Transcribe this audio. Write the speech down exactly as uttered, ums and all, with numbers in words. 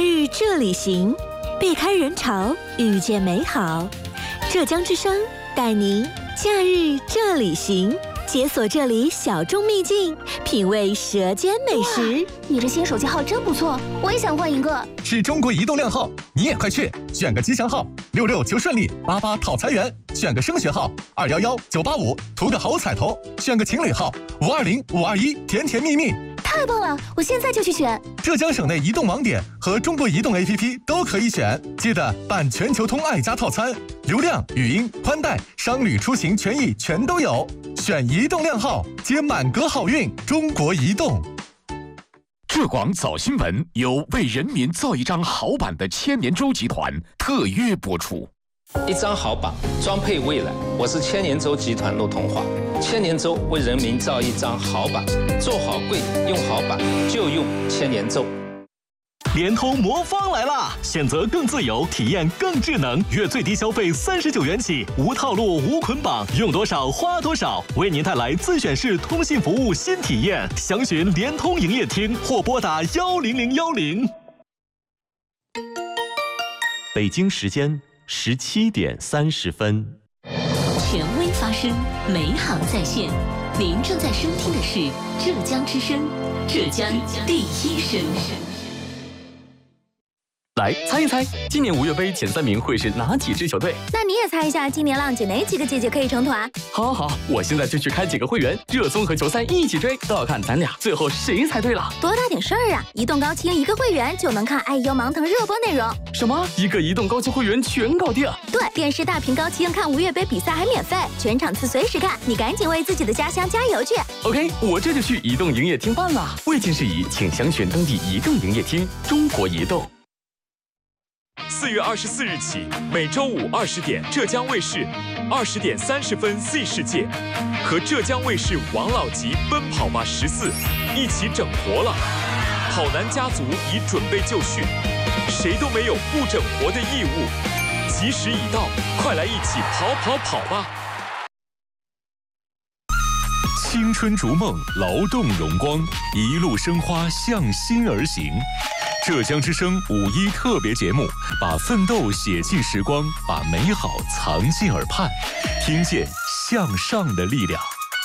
日这里行，避开人潮，遇见美好。浙江之声带您假日这里行，解锁这里小众秘境，品味舌尖美食。 你这新手机号真不错，我也想换一个。 是中国移动靓号，你也快去选个吉祥号，六六求顺利，八八讨财源；选个升学号，二幺幺九八五，图个好彩头；选个情侣号，五二零五二一，甜甜蜜蜜。 太棒了，我现在就去选。 浙江省内移动网点和中国移动 A P P 都可以选，记得办全球通爱家套餐，流量、语音、宽带、商旅出行权益全都有。选移动靓号，接满格好运。中国移动。 浙广早新闻由为人民造一张好版的千年舟集团特约播出。 一张好版，装配未来。我是千年舟集团陆同华。千年舟为人民造一张好版，做好柜，用好版就用千年舟。 联通魔方来啦！选择更自由，体验更智能，月最低消费三十九元起，无套路无捆绑，用多少花多少，为您带来自选式通信服务新体验。详询联通营业厅或拨打幺零零幺零。北京时间十七点三十分。 权威发声，美好在线。您正在收听的是浙江之声，浙江第一声。 来猜一猜，今年五月杯前三名会是哪几支球队？ 那你也猜一下，今年浪姐哪几个姐姐可以成团？ 好好好，我现在就去开几个会员，热综和球赛一起追，都要看咱俩最后谁猜对了。 多大点事儿啊！移动高清一个会员就能看爱优芒腾热播内容。 什么？一个移动高清会员全搞定？ 对，电视大屏高清看五月杯比赛还免费，全场次随时看，你赶紧为自己的家乡加油去。 OK， 我这就去移动营业厅办了。未经事宜，请详询登记移动营业厅。中国移动。 四月二十四日起，每周五二十点，浙江卫视二十点三十分 Z 世界和浙江卫视王老吉奔跑吧十四一起整活了。跑男家族已准备就绪，谁都没有不整活的义务。吉时已到，快来一起跑跑跑吧！ 青春逐梦，劳动荣光，一路生花向心而行。浙江之声五一特别节目，把奋斗写进时光，把美好藏进耳畔，听见向上的力量。